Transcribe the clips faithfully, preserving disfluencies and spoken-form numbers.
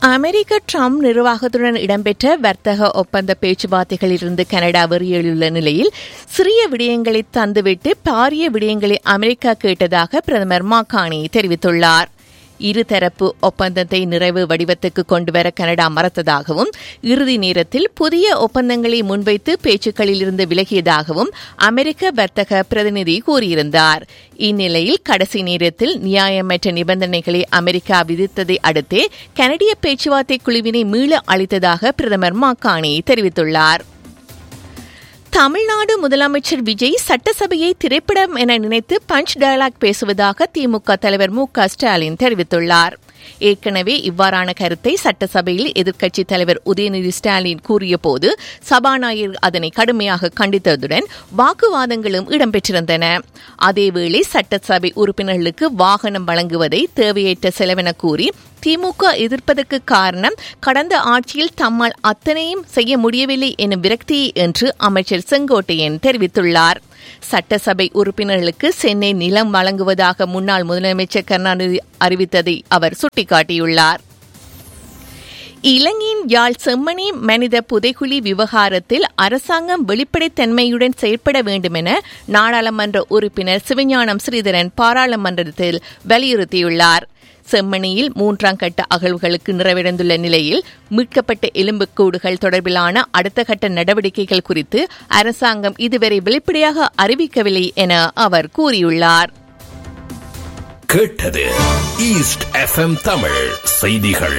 அமெரிக்க Trump நிர்வாகத்துடன் இடம்பெற்ற வர்த்தக ஒப்பந்த பேச்சுவார்த்தைகளிலிருந்து கனடா வெளியேறியுள்ள நிலையில் சிறிய விடயங்களை தந்துவிட்டு பாரிய விடயங்களை அமெரிக்கா கேட்டதாக பிரதமர் மக்கானி தெரிவித்துள்ளார். இருதரப்பு ஒப்பந்தத்தை நிறைவு வடிவத்துக்கு கொண்டுவர கனடா மறுத்ததாகவும் இறுதி நேரத்தில் புதிய ஒப்பந்தங்களை முன்வைத்து பேச்சுக்களில் இருந்து விலகியதாகவும் அமெரிக்க வர்த்தக பிரதிநிதி கூறியிருந்தார். இந்நிலையில் கடைசி நேரத்தில் நியாயமற்ற நிபந்தனைகளை அமெரிக்கா விதித்ததை அடுத்தே கனடிய பேச்சுவார்த்தை குழுவினை மீள அளித்ததாக பிரதமர் மக்கானி தெரிவித்துள்ளார். தமிழ்நாடு முதலமைச்சர் விஜய் சட்டசபையை திரைப்படம் என நினைத்து பஞ்ச் டயலாக் பேசுவதாக திமுக தலைவர் மு க ஸ்டாலின் தெரிவித்துள்ளார். ஏற்கனவே இவ்வாறான கருத்தை சட்டசபையில் எதிர்க்கட்சித் தலைவர் உதயநிதி ஸ்டாலின் கூறியபோது சபாநாயகர் அதனை கடுமையாக கண்டித்ததுடன் வாக்குவாதங்களும் இடம்பெற்றிருந்தன. அதேவேளை சட்டசபை உறுப்பினர்களுக்கு வாகனம் வழங்குவதை தேவையற்ற செலவென கூறி திமுக எதிர்ப்பதற்கு காரணம் கடந்த ஆட்சியில் தம்மால் அத்தனையும் செய்ய முடியவில்லை எனும் விரக்தி என்று அமைச்சர் செங்கோட்டையன் தெரிவித்துள்ளார். சட்டசபை உறுப்பினர்களுக்கு சென்னை நிலம் வழங்குவதாக முன்னாள் முதலமைச்சர் கருணாநிதி அறிவித்ததை அவர் சுட்டிக்காட்டியுள்ளார். இலங்கையின் யாழ் செம்மணி மனித புதைகுழி விவகாரத்தில் அரசாங்கம் வெளிப்படைத்தன்மையுடன் செயற்பட வேண்டும் என நாடாளுமன்ற உறுப்பினர் சிவஞானம் ஸ்ரீதரன் பாராளுமன்றத்தில் வலியுறுத்தியுள்ளார். செம்மணியில் மூன்றாம் கட்ட அகழ்வுகளுக்கு நிறைவடைந்துள்ள நிலையில் மீட்கப்பட்ட எலும்புக்கூடுகள் தொடர்பிலான அடுத்த கட்ட நடவடிக்கைகள் குறித்து அரசாங்கம் இதுவரை வெளிப்படையாக அறிவிக்கவில்லை என அவர் கூறியுள்ளார். கேட்டது ஈஸ்ட் எஃப்எம் தமிழ் செய்திகள்.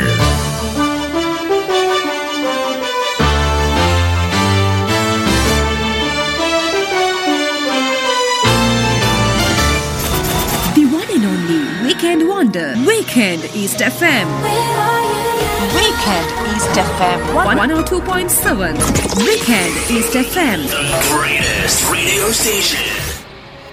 Weekend Wonder. Weekend East F M. Weekend East F M. one oh two point seven. Weekend East F M. The greatest radio station.